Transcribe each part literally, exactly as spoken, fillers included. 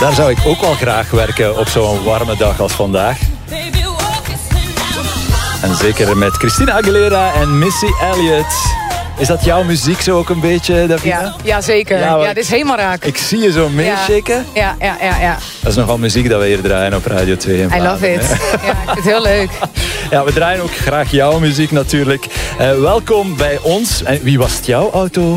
Daar zou ik ook wel graag werken op zo'n warme dag als vandaag. En zeker met Christina Aguilera en Missy Elliott. Is dat jouw muziek zo ook een beetje, Davina? Ja, ja zeker. Ja, ja, dit is helemaal raak. Ik zie je zo meeshaken. Ja, ja, ja, ja. Dat is nogal muziek dat we hier draaien op Radio twee. In I love it. Ja, ik vind het heel leuk. Ja, we draaien ook graag jouw muziek natuurlijk. Uh, welkom bij ons. En wie was het jouw auto?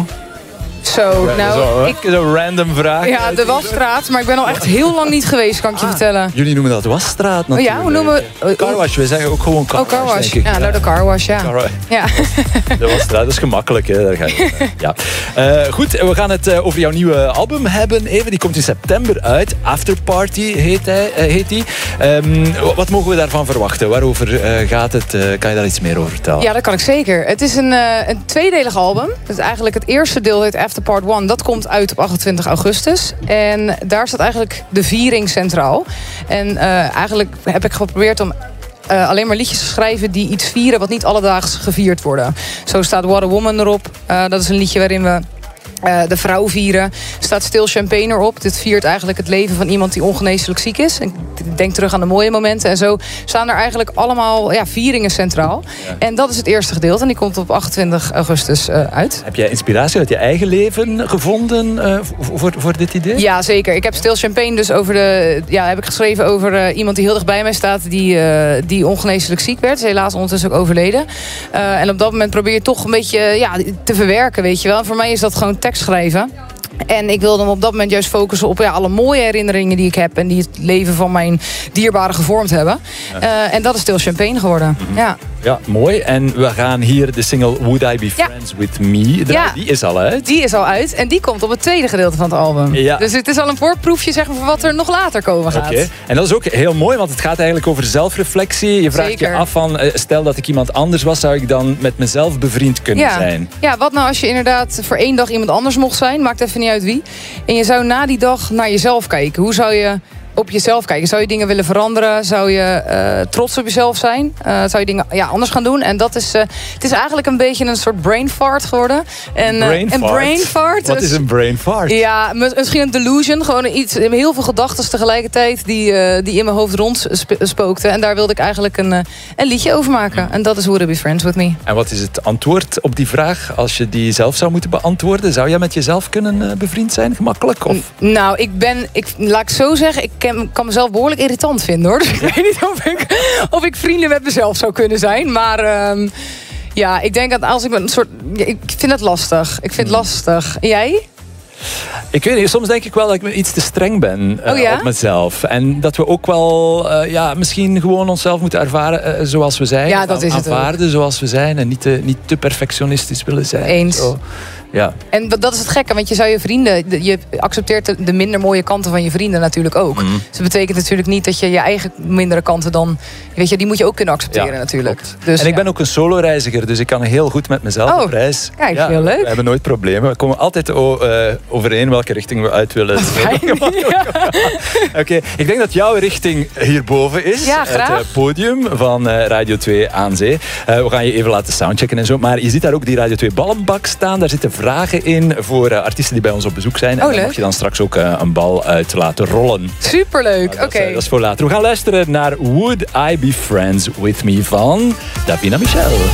Zo, nou, zo, ik... Zo'n random vraag. Ja, de wasstraat, maar ik ben al echt heel lang niet geweest, kan ik je ah, vertellen. Jullie noemen dat wasstraat natuurlijk. Oh ja, hoe noemen we... Uh, carwash, we zeggen ook gewoon carwash. Oh, carwash. Ja, nou, de carwash, ja. Carwash. Ja. De wasstraat, dat is gemakkelijk, hè. Daar ga je. Ja. Uh, goed, we gaan het uh, over jouw nieuwe album hebben. Even, die komt in september uit. Afterparty heet, hij, uh, heet die. Um, wat mogen we daarvan verwachten? Waarover uh, gaat het? Uh, kan je daar iets meer over vertellen? Ja, dat kan ik zeker. Het is een, uh, een tweedelig album. Dus eigenlijk het eerste deel heet Afterpart one. Dat komt uit op achtentwintig augustus. En daar staat eigenlijk de viering centraal. En uh, eigenlijk heb ik geprobeerd om uh, alleen maar liedjes te schrijven die iets vieren wat niet alledaags gevierd worden. Zo staat What a Woman erop. Uh, dat is een liedje waarin we Uh, de vrouw vieren. Er staat Still Champagne erop. Dit viert eigenlijk het leven van iemand die ongeneeslijk ziek is. En denk terug aan de mooie momenten. En zo staan er eigenlijk allemaal ja, vieringen centraal. Ja. En dat is het eerste gedeelte. En die komt op achtentwintig augustus uh, uit. Heb jij inspiratie uit je eigen leven gevonden uh, voor, voor dit idee? Ja, zeker. Ik heb Still Champagne dus over de... Ja, heb ik geschreven over uh, iemand die heel dicht bij mij staat. Die, uh, die ongeneeslijk ziek werd. Is helaas ondertussen ook overleden. Uh, en op dat moment probeer je toch een beetje ja, te verwerken, weet je wel. En voor mij is dat gewoon tekst schrijven. En ik wilde hem op dat moment juist focussen op ja, alle mooie herinneringen die ik heb. En die het leven van mijn dierbaren gevormd hebben. Ja. Uh, en dat is Still Champagne geworden. Mm-hmm. Ja. Ja, mooi. En we gaan hier de single Would I Be Friends ja. With Me. Ja. Die is al uit. Die is al uit. En die komt op het tweede gedeelte van het album. Ja. Dus het is al een voorproefje zeg maar, voor wat er nog later komen gaat. Okay. En dat is ook heel mooi, want het gaat eigenlijk over zelfreflectie. Je vraagt Zeker. je af van, stel dat ik iemand anders was, zou ik dan met mezelf bevriend kunnen ja. zijn? Ja, wat nou als je inderdaad voor één dag iemand anders mocht zijn? Maakt even niet uit wie. En je zou na die dag naar jezelf kijken. Hoe zou je op jezelf kijken? Zou je dingen willen veranderen? Zou je uh, trots op jezelf zijn? Uh, zou je dingen ja, anders gaan doen? En dat is, uh, het is eigenlijk een beetje een soort brain fart geworden. En, uh, brain een fart? brain fart. Wat is een brain fart? Ja, misschien een delusion. Gewoon iets, heel veel gedachten tegelijkertijd die, uh, die in mijn hoofd rondspookten. En daar wilde ik eigenlijk een, uh, een liedje over maken. En dat is Would I Be Friends With Me. En wat is het antwoord op die vraag? Als je die zelf zou moeten beantwoorden, zou jij met jezelf kunnen uh, bevriend zijn? Gemakkelijk? Of? N- nou, ik ben, ik, laat ik zo zeggen, ik ken, kan mezelf behoorlijk irritant vinden, hoor. Dus ik weet niet of ik, of ik vrienden met mezelf zou kunnen zijn. Maar um, ja, ik denk dat als ik een soort... Ik vind het lastig. Ik vind het lastig. En jij? Ik weet niet, soms denk ik wel dat ik iets te streng ben uh, oh ja? op mezelf. En dat we ook wel uh, ja, misschien gewoon onszelf moeten ervaren uh, zoals we zijn. Ja, dat is het aanvaarden zoals we zijn. En niet te, niet te perfectionistisch willen zijn. Eens. Zo. Ja. En dat is het gekke, want je zou je vrienden... Je accepteert de, de minder mooie kanten van je vrienden natuurlijk ook. Mm. Dus dat betekent natuurlijk niet dat je je eigen mindere kanten dan... Weet je, die moet je ook kunnen accepteren ja, natuurlijk. Dus, en ik ja. ben ook een solo-reiziger, dus ik kan heel goed met mezelf oh, op reis. Kijk, ja, heel leuk. We hebben nooit problemen. We komen altijd o, uh, overeen welke richting we uit willen. Fijn, ja. Oké, okay. Ik denk dat jouw richting hierboven is. Ja, graag. Het uh, podium van uh, Radio twee aan Zee. Uh, we gaan je even laten soundchecken en zo. Maar je ziet daar ook die Radio twee ballenbak staan. Daar zitten vragen in voor uh, artiesten die bij ons op bezoek zijn. Oh, en daar mag je dan straks ook uh, een bal uit laten rollen. Superleuk, oké. Okay. Uh, dat is voor later. We gaan luisteren naar Would I Be Friends With Me van Davina Michel.